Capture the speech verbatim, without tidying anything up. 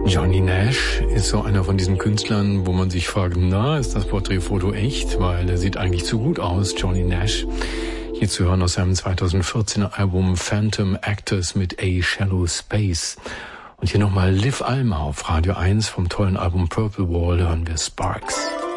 Johnny Nash ist so einer von diesen Künstlern, wo man sich fragt, na, ist das Porträtfoto echt? Weil er sieht eigentlich zu gut aus, Johnny Nash. Hier zu hören aus seinem zweitausendvierzehner Album Phantom Actors mit A Shallow Space. Und hier nochmal Liv Almer auf Radio eins vom tollen Album Purple Wall hören wir Sparks.